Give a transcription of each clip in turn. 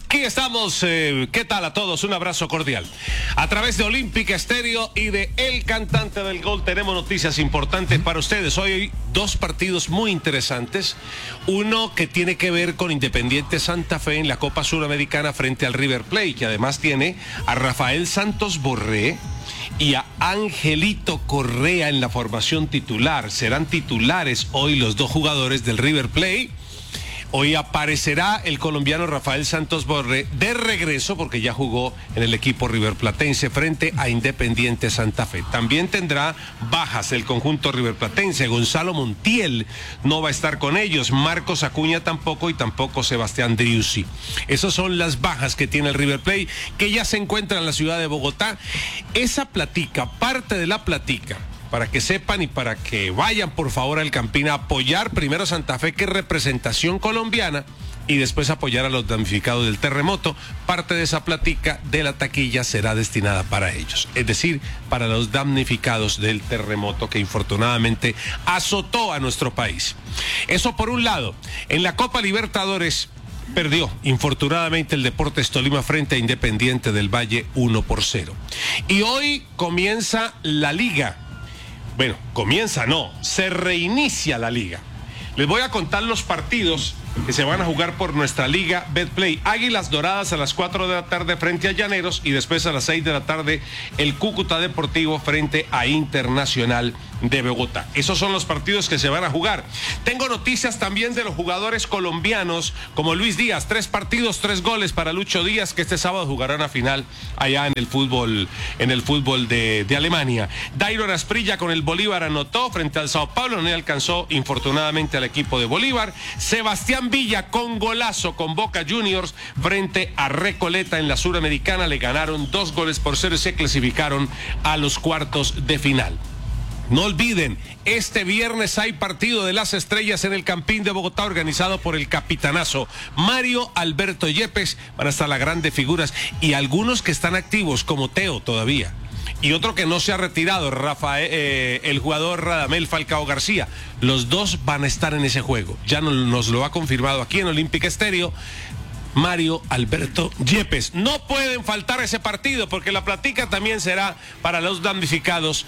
Aquí estamos, ¿qué tal a todos? Un abrazo cordial. A través de Olímpica Estéreo y de El Cantante del Gol tenemos noticias importantes para ustedes. Hoy dos partidos muy interesantes. Uno que tiene que ver con Independiente Santa Fe en la Copa Suramericana frente al River Plate, que además tiene a Rafael Santos Borré y a Angelito Correa en la formación titular. Serán titulares hoy los dos jugadores del River Plate. Hoy aparecerá el colombiano Rafael Santos Borré de regreso porque ya jugó en el equipo riverplatense frente a Independiente Santa Fe. También tendrá bajas el conjunto riverplatense. Gonzalo Montiel no va a estar con ellos, Marcos Acuña tampoco y tampoco Sebastián Driussi. Esas son las bajas que tiene el River Plate, que ya se encuentra en la ciudad de Bogotá. Esa platica, parte de la platica, para que sepan y para que vayan por favor al Campín a apoyar primero a Santa Fe, que es representación colombiana, y después apoyar a los damnificados del terremoto. Parte de esa platica de la taquilla será destinada para ellos, es decir, para los damnificados del terremoto que infortunadamente azotó a nuestro país. Eso por un lado. En la Copa Libertadores perdió, infortunadamente, el Deportes Tolima frente a Independiente del Valle 1-0. Y hoy comienza la liga. Bueno, se reinicia la liga. Les voy a contar los partidos que se van a jugar por nuestra liga Betplay. Águilas Doradas a las 4 de la tarde frente a Llaneros, y después a las 6 de la tarde el Cúcuta Deportivo frente a Internacional de Bogotá. Esos son los partidos que se van a jugar. Tengo noticias también de los jugadores colombianos, como Luis Díaz, 3 partidos, 3 goles para Lucho Díaz, que este sábado jugará una final allá en el fútbol de Alemania. Dairon Asprilla con el Bolívar anotó frente al Sao Paulo, no le alcanzó infortunadamente al equipo de Bolívar. Sebastián Villa con golazo con Boca Juniors frente a Recoleta en la Suramericana, le ganaron 2-0 y se clasificaron a los cuartos de final. No olviden, este viernes hay partido de las estrellas en el Campín de Bogotá, organizado por el capitanazo Mario Alberto Yepes. Van a estar las grandes figuras y algunos que están activos, como Teo todavía, y otro que no se ha retirado, el jugador Radamel Falcao García. Los dos van a estar en ese juego. Ya nos lo ha confirmado aquí en Olímpica Estéreo Mario Alberto Yepes. No pueden faltar ese partido porque la platica también será para los damnificados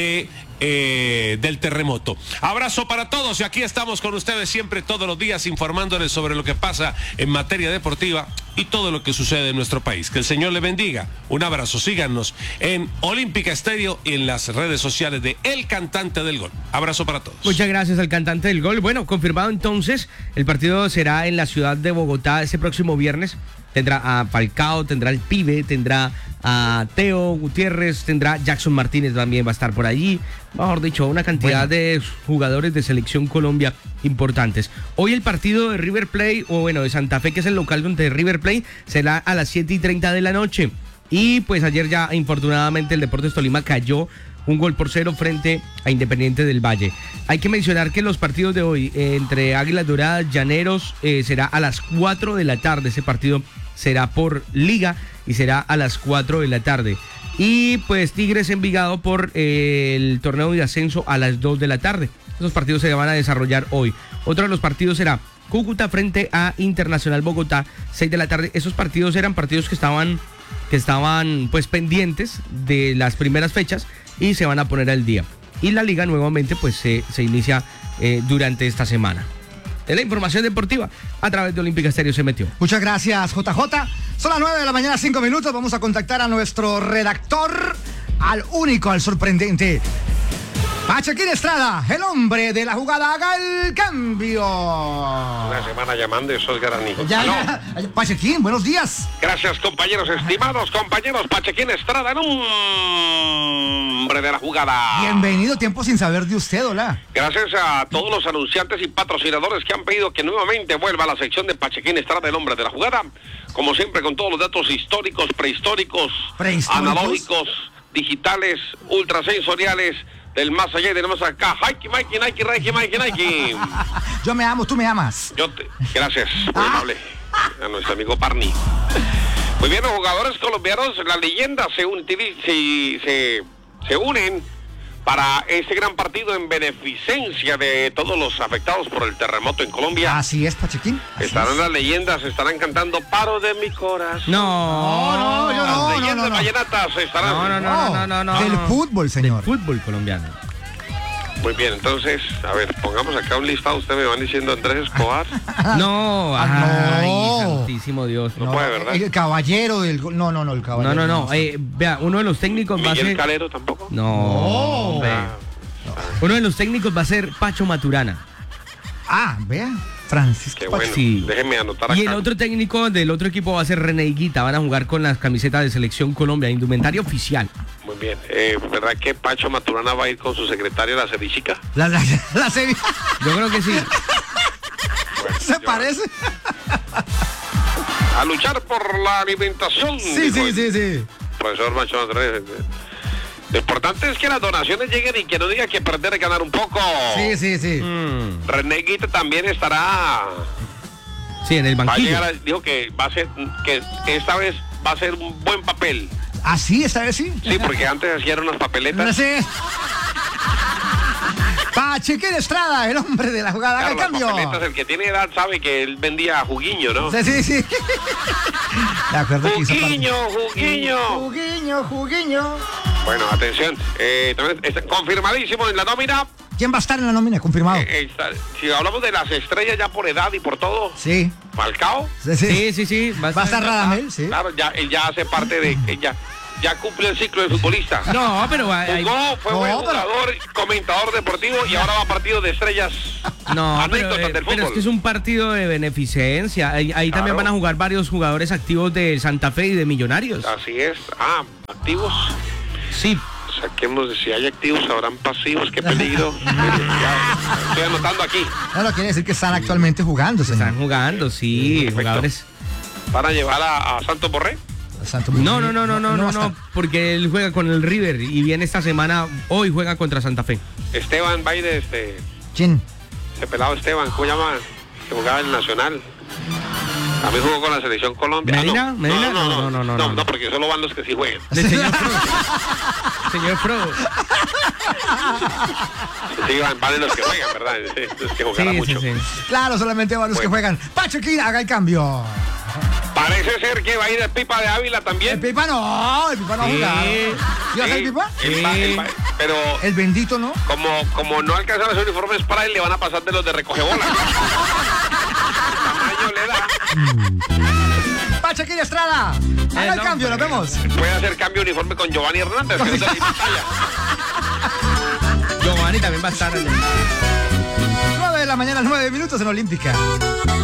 del terremoto. Abrazo para todos y aquí estamos con ustedes siempre, todos los días, informándoles sobre lo que pasa en materia deportiva y todo lo que sucede en nuestro país. Que el Señor le bendiga. Un abrazo. Síganos en Olímpica Estéreo y en las redes sociales de El Cantante del Gol. Abrazo para todos. Muchas gracias al Cantante del Gol. Bueno, confirmado entonces, el partido será en la ciudad de Bogotá este próximo viernes. Tendrá a Falcao, tendrá al Pibe, tendrá a Teo Gutiérrez, tendrá Jackson Martínez, también va a estar por allí. Mejor dicho, una cantidad de jugadores de Selección Colombia importantes. Hoy el partido de River Plate, de Santa Fe, que es el local donde River Plate, será a las 7:30 de la noche. Y pues ayer ya, infortunadamente, el Deportes Tolima cayó 1-0 frente a Independiente del Valle. Hay que mencionar que los partidos de hoy entre Águilas Doradas, Llaneros, será a las 4 de la tarde. Ese partido será por liga y será a las 4 de la tarde. Y pues Tigres Envigado por el torneo de ascenso a las 2 de la tarde. Esos partidos se van a desarrollar hoy. Otro de los partidos será Cúcuta frente a Internacional Bogotá, 6 de la tarde. Esos partidos eran partidos que estaban pues pendientes de las primeras fechas y se van a poner al día. Y la liga nuevamente pues se inicia durante esta semana. De la información deportiva a través de Olímpica Estéreo se metió. Muchas gracias, JJ. Son las 9 de la mañana, 5 minutos. Vamos a contactar a nuestro redactor, al único, al sorprendente Pachequín Estrada, el hombre de la jugada. Haga el cambio. Una semana llamando y sos garaní. Pachequín, buenos días. Gracias, compañeros, estimados compañeros. Pachequín Estrada, el hombre de la jugada. Bienvenido, tiempo sin saber de usted, hola. Gracias a todos los anunciantes y patrocinadores que han pedido que nuevamente vuelva a la sección de Pachequín Estrada, el hombre de la jugada. Como siempre, con todos los datos históricos, prehistóricos, analógicos, digitales, ultrasensoriales, del más allá y del más acá. Nike. Yo me amo, tú me amas. Gracias, muy amable. A nuestro amigo Parni. Muy bien, los jugadores colombianos, las leyendas se unen para ese gran partido en beneficencia de todos los afectados por el terremoto en Colombia. Así es, Pachequín. Estarán las leyendas, estarán cantando Paro de mi corazón. No, Las leyendas vallenatas estarán. No. Del fútbol, señor. Del fútbol colombiano. Muy bien, entonces, a ver, pongamos acá un listado. Ustedes me van diciendo Andrés Escobar. No, ay, santísimo Dios. No puede, ¿verdad? El caballero del gol. No, el caballero. No. Vea, uno de los técnicos va a Miguel ser... Calero tampoco. No, hombre. Uno de los técnicos va a ser Pacho Maturana. Ah, vea. Francisco. Qué bueno, Sí. déjenme anotar acá. Y el otro técnico del otro equipo va a ser René Higuita. Van a jugar con las camisetas de Selección Colombia, indumentaria oficial. Muy bien, ¿verdad que Pacho Maturana va a ir con su secretaria, la Cevichica? La serie. Yo creo que sí. Bueno, ¿Se parece? A luchar por la alimentación. Sí. Profesor Macho Andrés. Lo importante es que las donaciones lleguen y que no diga que perder es ganar un poco. Sí. René Higuita también estará. Sí, en el banquillo. Dijo que va a ser, que esta vez va a ser un buen papel. ¿Ah, sí? ¿Esta vez sí? Sí, porque antes hacían unas papeletas. Sí. Pachequín Estrada, el hombre de la jugada. Claro, Haga el cambio. las papeletas, el que tiene edad sabe que él vendía juguiño, ¿no? Sí. De acuerdo que hizo Juguiño. Bueno, atención. También está confirmadísimo en la nómina. ¿Quién va a estar en la nómina? Confirmado. Si hablamos de las estrellas ya por edad y por todo. Sí. Falcao. Sí. Va a estar Radamel, sí. Claro, él ya hace parte de... Ya cumple el ciclo de futbolista. No, pero... Fue buen jugador, comentador deportivo y ahora va a partido de estrellas. No, pero del es fútbol. que es un partido de beneficencia. Ahí también van a jugar varios jugadores activos de Santa Fe y de Millonarios. Así es. Activos. Sí. Saquemos de si hay activos, habrán pasivos, qué peligro. Ya, estoy anotando aquí. No, quiere decir que están actualmente jugando, señor. Están jugando, sí, Perfecto. jugadores. ¿Para llevar a Santos Borré? No, porque él juega con el River y viene esta semana, hoy juega contra Santa Fe. Esteban Baide, ¿Quién? ese pelado Esteban, ¿cómo llama? Que jugaba en el Nacional. También jugó con la Selección Colombia. ¿Medina? No, porque solo van los que sí juegan. De señor Pro. Señor Pro. Sí, van los que juegan, ¿verdad? Es que jugará mucho. Sí. Claro, solamente van los que juegan. Pachequín, haga el cambio. Parece ser que va a ir el Pipa de Ávila también. El Pipa no ha jugado. ¿Y hace el Pipa? Pero El bendito, ¿no? como no alcanzan los uniformes para él, le van a pasar de los de recogebolas. Tamaño le da. Pachequín Estrada, haga el cambio, nos vemos. Puede hacer cambio de uniforme con Giovanni Hernández, que es de la talla. Giovanni también va a estar. 9 de la mañana, 9 minutos en Olímpica.